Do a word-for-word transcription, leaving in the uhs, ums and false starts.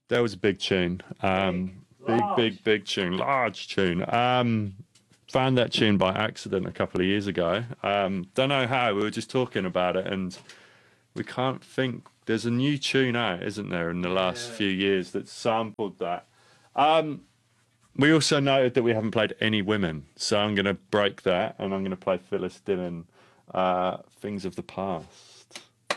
That was a big tune. Um, big, Large. big, big tune. Large tune. Um, found that tune by accident a couple of years ago. Um, don't know how. We were just talking about it, and we can't think. There's a new tune out, isn't there, in the last Yeah. few years that sampled that. Um, we also noted that we haven't played any women, so I'm going to break that, and I'm going to play Phyllis Dillon, uh, "Things of the Past."